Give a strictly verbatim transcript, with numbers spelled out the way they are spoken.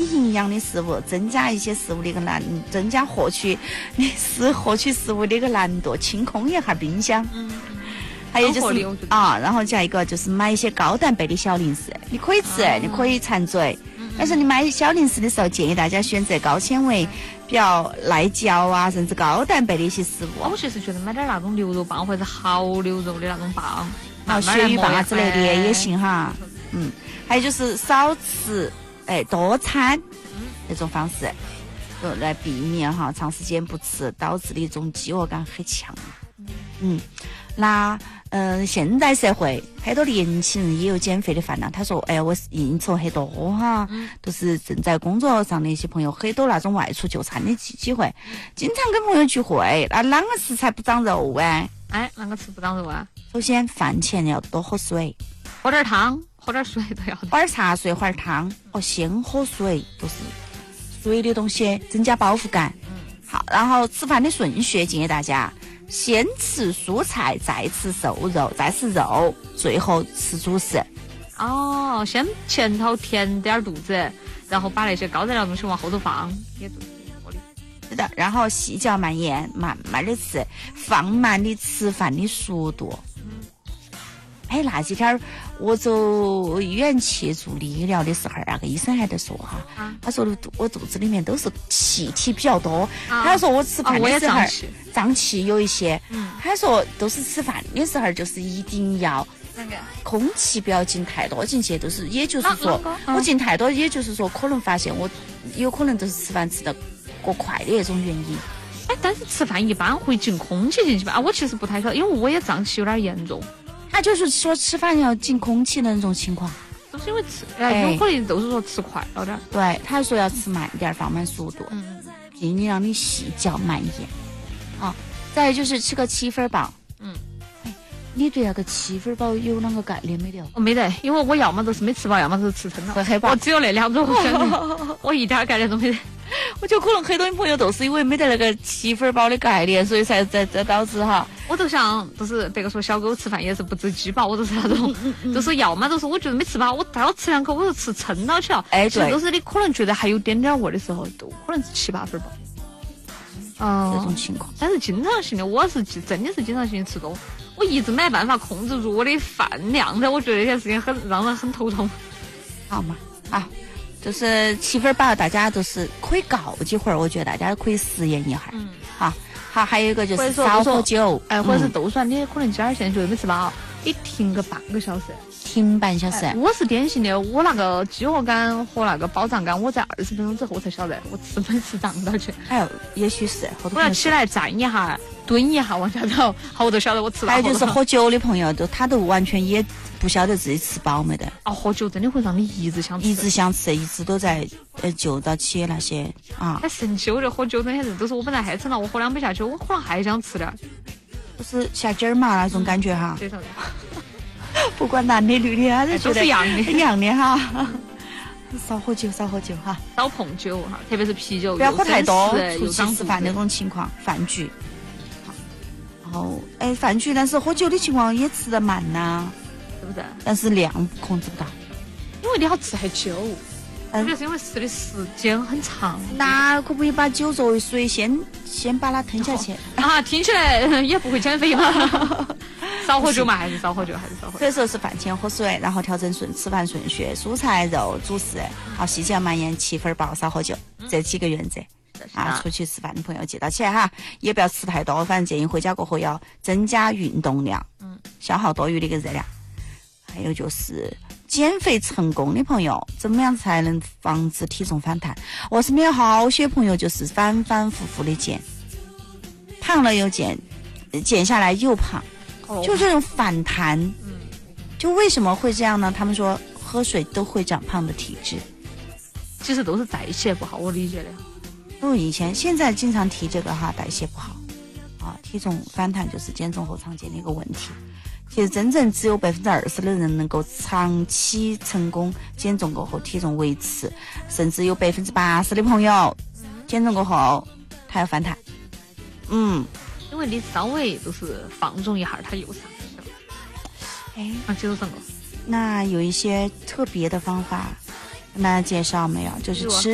营养的食物，增加一些食物的一个难，增加获取你是获取食物的一个难度，清空一下冰箱。 嗯， 还有就是啊，然后加一个就是买一些高蛋白的小零食，你可以吃，嗯、你可以馋嘴。但是你买小零食的时候，建议大家选择高纤维、比较耐嚼啊，甚至高蛋白的一些食物。 我其实觉得买点那种牛肉棒或者蚝牛肉的那种棒， 啊，鳕鱼棒啊之类的也行哈。嗯，还有就是少吃，哎，多餐那种方式，就来避免哈长时间不吃导致的一种饥饿感很强。嗯，那嗯、呃，现代社会很多年轻人也有减肥的烦恼。他说：“哎，我应酬很多哈，嗯、都是正在工作上的一些朋友，很多那种外出就餐的机机会，经常跟朋友聚会，那啷个吃才不长肉啊？ 哎，啷个吃不长肉啊？ 首先饭前要多喝水， 喝点汤，喝点水都要。 喝点茶水，喝点汤，哦，先喝水，都是水的东西，增加饱腹感。嗯，好，然后吃饭的顺序建议大家。”先吃蔬菜，再吃瘦肉，再吃肉，最后吃主食。 哦，先前头填点肚子，然后把那些高热量东西往后头放，也都是合理。 是的，然后细嚼慢咽，慢慢的吃，放慢你吃饭的速度。嗯，哎，那几天我走医院去做理疗的时候，那个医生还在说哈，啊、他说我肚子里面都是气体比较多，啊、他说我吃饭的时候。啊胀气有一些，嗯，他说都是吃饭的时候，就是一定要那个空气不要进太多进去，都是也就是说，嗯、我进太多，也就是说可能发现我有可能都是吃饭吃得过快的那种原因。 哎，但是吃饭一般会进空气进去吧？啊，我其实不太晓得，因为我也胀气有点严重。 他就是说吃饭要进空气的那种情况， 都是因为吃，哎，有可能都是说吃快了点。 对，他说要吃慢点，放慢速度，嗯，尽量让你细嚼慢咽。啊，再就是吃个七分饱。嗯，哎，你对那个七分饱有啷个概念没得？ 我没得，因为我要么都是没吃饱，要么就是吃撑了。 很饱， 我只有那两种选择，我一点概念都没得。 我觉得可能很多朋友都是因为没得那个七分饱的概念，所以才才才导致哈。 我都想，就是别个说小狗吃饭也是不知饥饱，我都是那种，嗯嗯、就是要么都是我觉得没吃饱，我再要吃两口我就吃撑到起了。哎，对，都是你可能觉得还有点点味的时候，都可能是七八分饱。 哦，这种情况， 但是经常性的，我是真的是经常性的吃多，我一直没办法控制住我的饭量的，我觉得这件事情很让人很头痛。 好嘛，啊，就是七分饱，大家都是可以告几会儿，我觉得大家可以实验一下。嗯，好，好，还有一个就是少喝酒， 哎，或者是都算你可能今儿现在觉得没吃饱，你停个半个小时。 停半小时、哎， 我是典型的，我那个饥饿感和那个饱胀感，我在二十分钟之后才晓得我吃没吃胀到去。 哎呦，也许是， 我要起来站一下，蹲一下往下走，好我都晓得我吃了。 还有就是喝酒的朋友，都他都完全也不晓得自己吃饱没得。 哦，喝酒真的会让你一直想吃， 一直想吃，一直都在呃就到起那些啊。 太神奇，我觉得喝酒那些人都是我本来还撑了，我喝两杯下去，我可能还想吃点， 就是下劲儿嘛那种感觉哈。 非常。 不管男的女的，还是都是一样的， 一样的哈。少喝酒，少喝酒哈， 少碰酒哈，特别是啤酒， 不要喝太多。出去吃饭那种情况，饭局。然后，哎，饭局，但是喝酒的情况也吃得慢呐， 是不是？ 但是量控制不到， 因为你要吃很久。特别是因为吃的时间很长， 那可不可以把酒作为水，先先把它吞下去？ 啊，听起来也不会减肥嘛。少喝酒嘛，还是少喝酒，还是少喝酒。 所以说是饭前喝水，然后调整顺吃饭顺序，蔬菜肉主食，好细嚼慢咽，七分饱，少喝酒，这几个原则。啊，出去吃饭的朋友记到起来哈，也不要吃太多，反正建议回家过后要增加运动量，嗯，消耗多余的一个热量。还有就是减肥成功的朋友，怎么样才能防止体重反弹？我身边有好些朋友就是反反复复的减，胖了又减，减下来又胖，哦、就这种反弹。嗯，就为什么会这样呢？他们说喝水都会长胖的体质， 其实都是代谢不好，我理解的。 我以前现在经常提这个哈，代谢不好啊，体重反弹就是减重后常见的一个问题。其实真正只有百分之二十的人能够长期成功减重过后体重维持，甚至有百分之八十的朋友减重过后他要反弹。嗯， 因为你稍微就是放纵一下，它又上去了。哎，啊，接着上个。 那有一些特别的方法，跟大家介绍没有？就是吃。